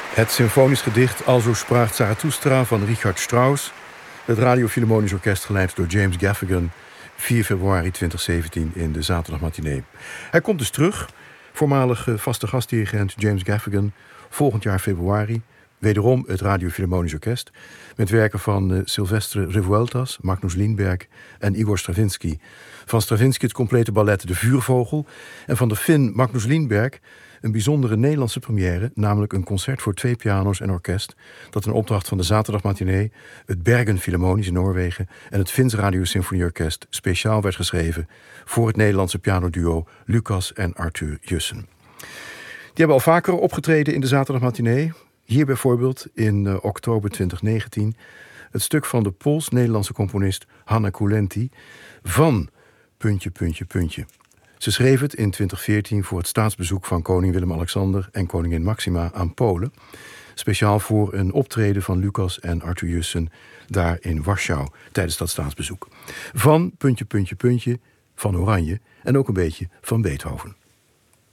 Het symfonisch gedicht Alzo spraakt Zarathustra van Richard Strauss. Het Radio Philharmonisch Orkest geleid door James Gaffigan. 4 februari 2017 in de zaterdagmatinee. Hij komt dus terug. Voormalige vaste gastdirigent James Gaffigan. Volgend jaar februari. Wederom het Radio Philharmonisch Orkest. Met werken van Silvestre Revueltas, Magnus Lindberg en Igor Stravinsky. Van Stravinsky het complete ballet De Vuurvogel. En van de Fin Magnus Lindberg een bijzondere Nederlandse première, namelijk een concert voor 2 piano's en orkest, dat een opdracht van de zaterdagmatinee, het Bergen Philharmonisch in Noorwegen en het Fins Radio Symfonieorkest speciaal werd geschreven voor het Nederlandse pianoduo Lucas en Arthur Jussen. Die hebben al vaker opgetreden in de zaterdagmatinee. Hier bijvoorbeeld in oktober 2019 het stuk van de Pools-Nederlandse componist Hanna Kulenti van ... Ze schreef het in 2014 voor het staatsbezoek van koning Willem-Alexander en koningin Maxima aan Polen. Speciaal voor een optreden van Lucas en Arthur Jussen daar in Warschau tijdens dat staatsbezoek. Van ... van Oranje en ook een beetje van Beethoven.